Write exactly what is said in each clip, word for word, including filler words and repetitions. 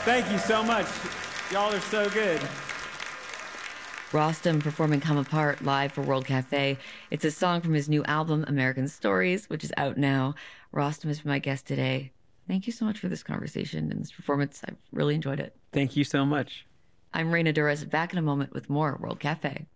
Thank you so much. Y'all are so good. Rostam performing Come Apart live for World Cafe. It's a song from his new album, American Stories, which is out now. Rostam has been my guest today. Thank you so much for this conversation and this performance. I've really enjoyed it. Thank you so much. I'm Reina Douras, back in a moment with more World Cafe.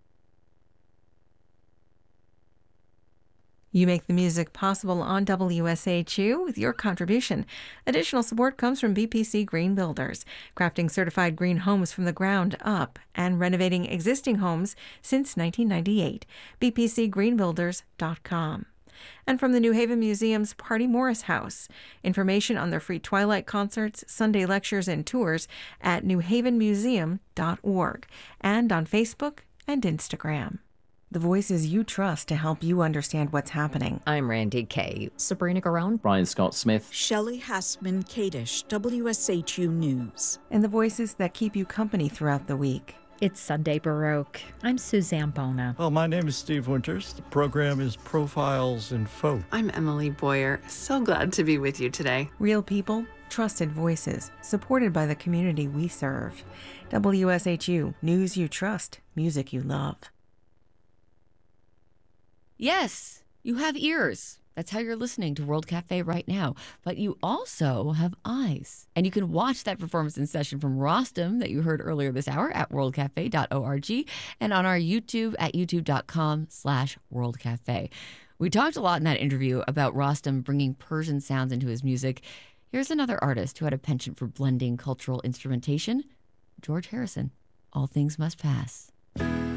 You make the music possible on W S H U with your contribution. Additional support comes from B P C Green Builders, crafting certified green homes from the ground up and renovating existing homes since nineteen ninety-eight. B P C green builders dot com. And from the New Haven Museum's Party Morris House. Information on their free Twilight concerts, Sunday lectures, and tours at new haven museum dot org and on Facebook and Instagram. The voices you trust to help you understand what's happening. I'm Randy Kay. Sabrina Garone. Brian Scott Smith. Shelley Hassman-Kadish, W S H U News. And the voices that keep you company throughout the week. It's Sunday Baroque. I'm Suzanne Bona. Well, my name is Steve Winters. The program is Profiles in Folk. I'm Emily Boyer. So glad to be with you today. Real people, trusted voices, supported by the community we serve. W S H U, news you trust, music you love. Yes, you have ears. That's how you're listening to World Cafe right now. But you also have eyes. And you can watch that performance in session from Rostam that you heard earlier this hour at world cafe dot org and on our YouTube at youtube dot com slash world cafe. We talked a lot in that interview about Rostam bringing Persian sounds into his music. Here's another artist who had a penchant for blending cultural instrumentation, George Harrison. All Things Must Pass.